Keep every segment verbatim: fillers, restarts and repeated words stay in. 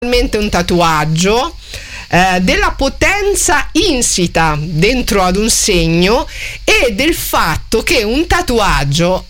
un tatuaggio, eh, della potenza insita dentro ad un segno e del fatto che un tatuaggio,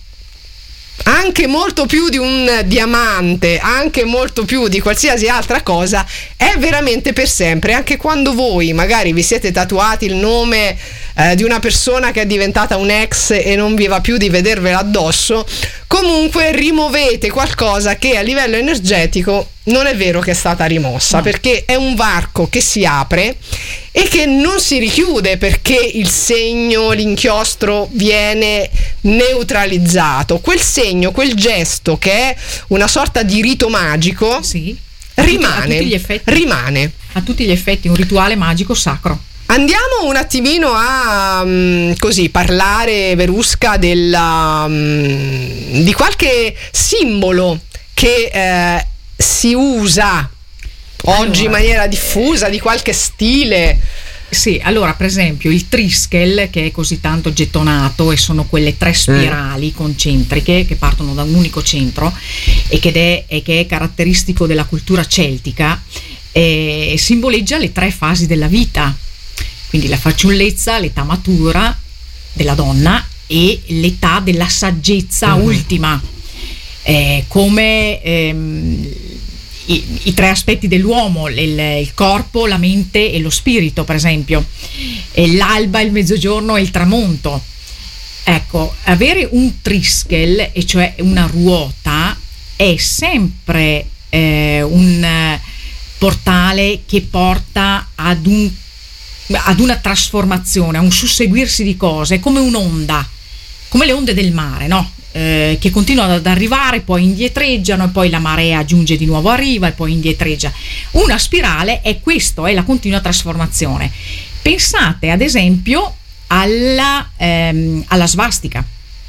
anche molto più di un diamante, anche molto più di qualsiasi altra cosa, è veramente per sempre. Anche quando voi magari vi siete tatuati il nome eh, di una persona che è diventata un ex e non vi va più di vedervela addosso, comunque rimuovete qualcosa che a livello energetico non è vero che è stata rimossa, no. Perché è un varco che si apre e che non si richiude perché il segno, l'inchiostro viene neutralizzato. Quel segno, quel gesto che è una sorta di rito magico, sì, rimane, a tutti gli effetti, rimane a tutti gli effetti un rituale magico sacro. Andiamo un attimino a um, così parlare, Verusca, della, um, di qualche simbolo che eh, si usa oggi allora, in maniera diffusa, di qualche stile. Sì, allora per esempio il triskel, che è così tanto gettonato, e sono quelle tre spirali mm. concentriche che partono da un unico centro e che è, e che è caratteristico della cultura celtica, e simboleggia le tre fasi della vita, quindi la fanciullezza, l'età matura della donna e l'età della saggezza mm. ultima, eh, come ehm, I, i tre aspetti dell'uomo, il, il corpo, la mente e lo spirito, per esempio, e l'alba, il mezzogiorno e il tramonto. Ecco, avere un triskel, e cioè una ruota, è sempre eh, un portale che porta ad, un, ad una trasformazione, a un susseguirsi di cose, come un'onda, come le onde del mare, no? Eh, che continuano ad arrivare, poi indietreggiano e poi la marea giunge di nuovo a riva e poi indietreggia. Una spirale è questo, è la continua trasformazione. Pensate ad esempio alla, ehm, alla svastica.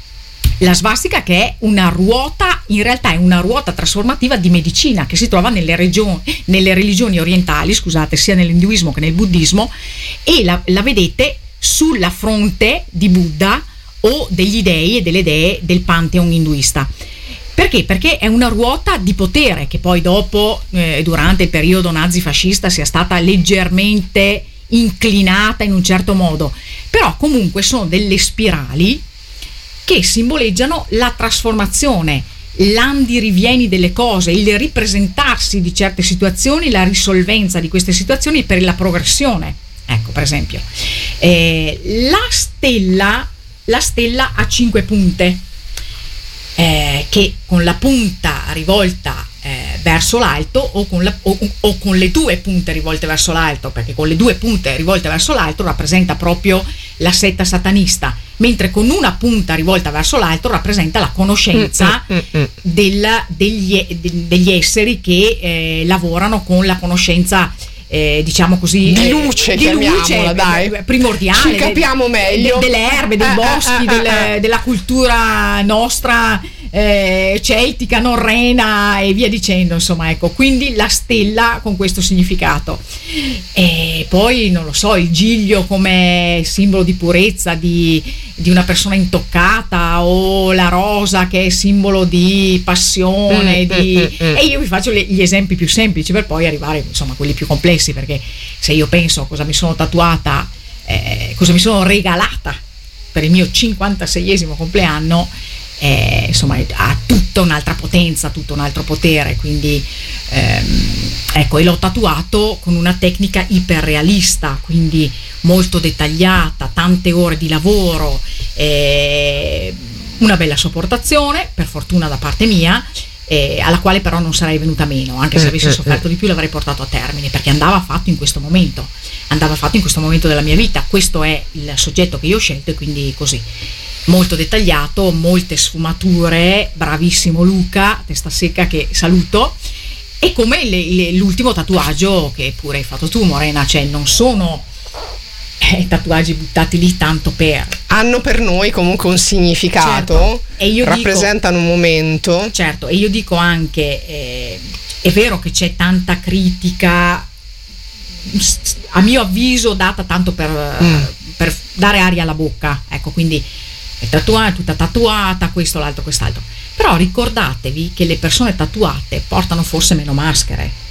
La svastica, che è una ruota, in realtà è una ruota trasformativa di medicina che si trova nelle, regioni, nelle religioni orientali, scusate, sia nell'induismo che nel buddismo, e la, la vedete sulla fronte di Buddha o degli dei e delle dee del pantheon induista. Perché? Perché è una ruota di potere che poi dopo, eh, durante il periodo nazifascista, sia stata leggermente inclinata in un certo modo, però comunque sono delle spirali che simboleggiano la trasformazione, l'andirivieni delle cose, il ripresentarsi di certe situazioni, la risolvenza di queste situazioni per la progressione. Ecco, per esempio, eh, la stella La stella ha cinque punte, eh, che con la punta rivolta eh, verso l'alto o con, la, o, o con le due punte rivolte verso l'alto, perché con le due punte rivolte verso l'alto rappresenta proprio la setta satanista, mentre con una punta rivolta verso l'alto rappresenta la conoscenza mm, mm, mm. Della, degli, degli esseri che eh, lavorano con la conoscenza, Eh, diciamo così, di luce, eh, di luce dai. primordiale, ci capiamo meglio, de, delle erbe, dei boschi, eh, eh, del, della cultura nostra eh, celtica, norrena e via dicendo, insomma, ecco, quindi la stella con questo significato. E poi non lo so, il giglio come simbolo di purezza di, di una persona intoccata, o la rosa che è simbolo di passione, mm, di... Mm, mm, e io vi faccio le, gli esempi più semplici per poi arrivare insomma a quelli più complessi, perché se io penso a cosa mi sono tatuata, eh, cosa mi sono regalata per il mio cinquantaseiesimo compleanno, eh, insomma ha tutta un'altra potenza, tutto un altro potere, quindi ehm, ecco, e l'ho tatuato con una tecnica iperrealista, quindi molto dettagliata, tante ore di lavoro, eh, una bella sopportazione, per fortuna da parte mia, eh, alla quale però non sarei venuta meno, anche se avessi sofferto di più l'avrei portato a termine, perché andava fatto in questo momento, andava fatto in questo momento della mia vita. Questo è il soggetto che io ho scelto, e quindi così, molto dettagliato, molte sfumature, bravissimo Luca Testa Secca, che saluto. E come le, le, l'ultimo tatuaggio che pure hai fatto tu, Morena, cioè non sono eh, tatuaggi buttati lì tanto per, hanno per noi comunque un significato, certo. E io rappresentano dico, un momento, certo, e io dico anche eh, è vero che c'è tanta critica, a mio avviso data tanto per, mm. per dare aria alla bocca, ecco, quindi è tatuata, tutta tatuata, questo, l'altro, quest'altro, però ricordatevi che le persone tatuate portano forse meno maschere,